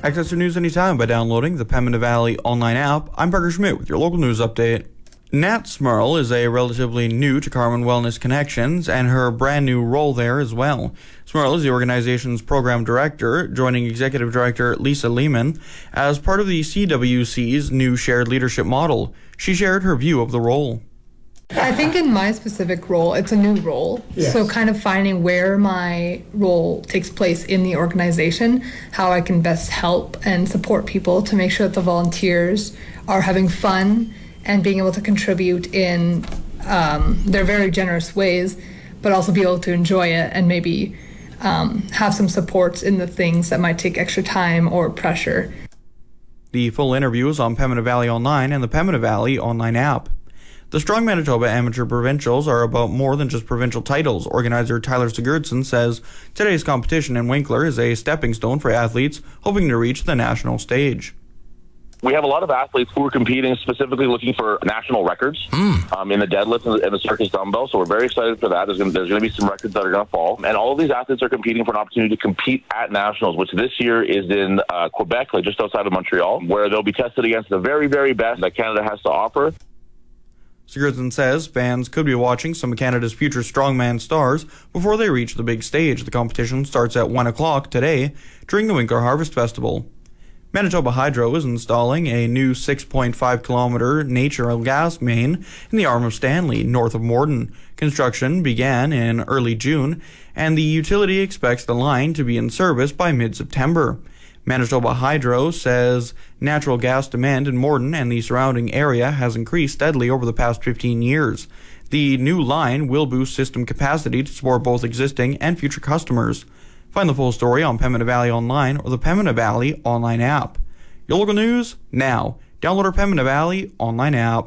Access your news anytime by downloading the Pembina Valley online app. I'm Parker Schmidt with your local news update. Nat Smurl is a relatively new to Carman Wellness Connections and her brand new role there as well. Smurl is the organization's program director, joining executive director Lisa Lehman as part of the CWC's new shared leadership model. She shared her view of the role. I think in my specific role, it's a new role. Yes. So kind of finding where my role takes place in the organization, how I can best help and support people to make sure that the volunteers are having fun and being able to contribute in their very generous ways, but also be able to enjoy it and maybe have some supports in the things that might take extra time or pressure. The full interview is on Pembina Valley Online and the Pembina Valley Online app. The Strong Manitoba Amateur Provincials are about more than just provincial titles. Organizer Tyler Sigurdsson says today's competition in Winkler is a stepping stone for athletes hoping to reach the national stage. We have a lot of athletes who are competing, specifically looking for national records in the deadlift and the circus dumbbell. So we're very excited for that. There's going to be some records that are going to fall. And all of these athletes are competing for an opportunity to compete at nationals, which this year is in Quebec, just outside of Montreal, where they'll be tested against the very, very best that Canada has to offer. Sigurdsson says fans could be watching some of Canada's future strongman stars before they reach the big stage. The competition starts at 1 o'clock today during the Winkler Harvest Festival. Manitoba Hydro is installing a new 6.5-kilometer natural gas main in the Arm of Stanley, north of Morden. Construction began in early June, and the utility expects the line to be in service by mid-September. Manitoba Hydro says natural gas demand in Morden and the surrounding area has increased steadily over the past 15 years. The new line will boost system capacity to support both existing and future customers. Find the full story on Pembina Valley Online or the Pembina Valley Online app. Your local news now. Download our Pembina Valley Online app.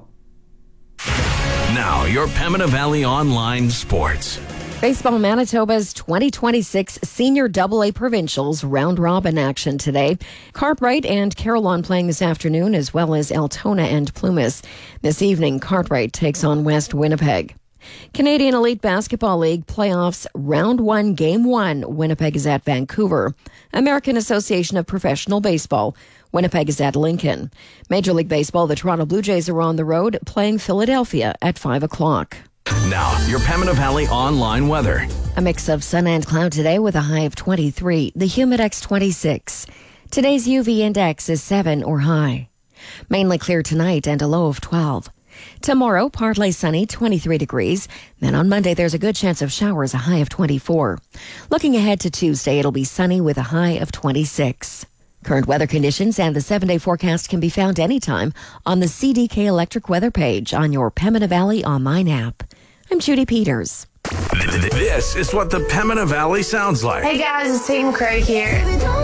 Now, your Pembina Valley Online sports. Baseball Manitoba's 2026 Senior AA Provincials round-robin action today. Cartwright and Carillon playing this afternoon, as well as Altona and Plumas. This evening, Cartwright takes on West Winnipeg. Canadian Elite Basketball League playoffs, round 1, game 1. Winnipeg is at Vancouver. American Association of Professional Baseball. Winnipeg is at Lincoln. Major League Baseball, the Toronto Blue Jays are on the road playing Philadelphia at 5 o'clock. Now, your Pembina Valley Online weather. A mix of sun and cloud today with a high of 23. The Humidex 26. Today's UV index is 7 or high. Mainly clear tonight and a low of 12. Tomorrow, partly sunny, 23 degrees. Then on Monday, there's a good chance of showers, a high of 24. Looking ahead to Tuesday, it'll be sunny with a high of 26. Current weather conditions and the 7-day forecast can be found anytime on the CDK Electric Weather page on your Pembina Valley Online app. I'm Judy Peters. This is what the Pembina Valley sounds like. Hey guys, it's Team Craig here.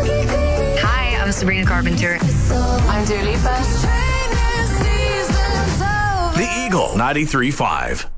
Hi, I'm Sabrina Carpenter. I'm Dua Lipa. The Eagle 93.5.